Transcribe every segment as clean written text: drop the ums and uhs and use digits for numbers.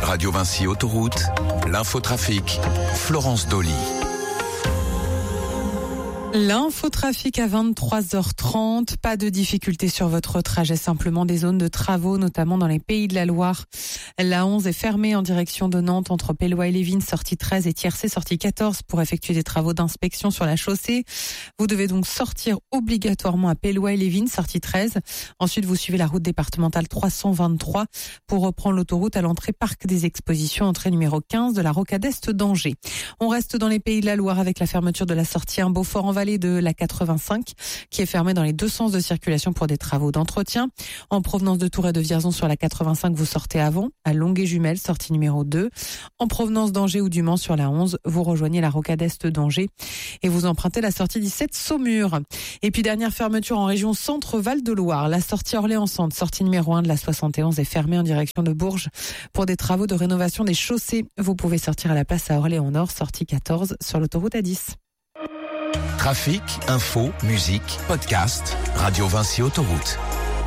Radio Vinci Autoroute, l'infotrafic, Florence Dolly. L'infotrafic à 23h30, pas de difficultés sur votre trajet, simplement des zones de travaux, notamment dans les Pays de la Loire. La 11 est fermée en direction de Nantes entre Pellois-et-Lévin, sortie 13 et Tiercé, sortie 14 pour effectuer des travaux d'inspection sur la chaussée. Vous devez donc sortir obligatoirement à Pellois-et-Lévin, sortie 13. Ensuite, vous suivez la route départementale 323 pour reprendre l'autoroute à l'entrée Parc des Expositions, entrée numéro 15 de la Rocade Est d'Angers. On reste dans les Pays de la Loire avec la fermeture de la sortie Beaufort en vallée de la 85 qui est fermée dans les deux sens de circulation pour des travaux d'entretien. En provenance de Tours et de Vierzon sur la 85, vous sortez avant, à Longuet-Jumelles, sortie numéro 2. En provenance d'Angers ou du Mans sur la 11, vous rejoignez la Rocade Est d'Angers et vous empruntez la sortie 17 Saumur. Et puis dernière fermeture en région Centre-Val de Loire, la sortie Orléans-Centre, sortie numéro 1 de la 71 est fermée en direction de Bourges pour des travaux de rénovation des chaussées. Vous pouvez sortir à la place à Orléans-Nord, sortie 14 sur l'autoroute A10. Trafic, info, musique, podcast, Radio Vinci Autoroute.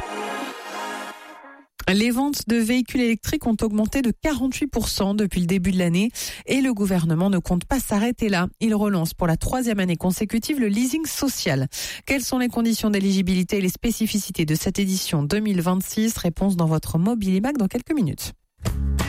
Les ventes de véhicules électriques ont augmenté de 48% depuis le début de l'année et le gouvernement ne compte pas s'arrêter là. Il relance pour la 3e année consécutive le leasing social. Quelles sont les conditions d'éligibilité et les spécificités de cette édition 2026 ? Réponse dans votre Mobilimac dans quelques minutes.